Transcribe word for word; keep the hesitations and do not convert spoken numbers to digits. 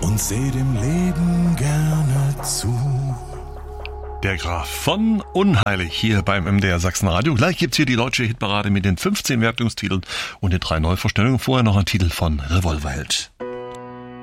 und seh dem Leben gerne zu. Der Graf von Unheilig hier beim M D R Sachsenradio. Gleich gibt's hier die deutsche Hitparade mit den fünfzehn Wertungstiteln und den drei Neuvorstellungen. Vorher noch ein Titel von Revolverheld.